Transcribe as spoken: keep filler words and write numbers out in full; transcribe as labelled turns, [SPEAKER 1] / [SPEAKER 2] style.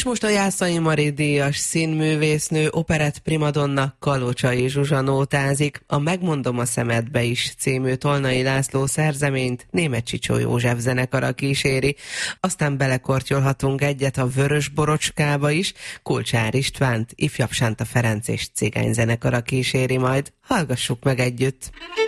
[SPEAKER 1] És most a Jászai Mari díjas színművésznő, operett primadonna Kalocsai Zsuzsa nótázik. A Megmondom a szemedbe is című Tolnai László szerzeményt Németh Csicsó József zenekara kíséri. Aztán belekortyolhatunk egyet a Vörös Borocskába is, Kulcsár Istvánt, Ifjabb Sánta Ferenc és Cigány zenekara kíséri majd. Hallgassuk meg együtt!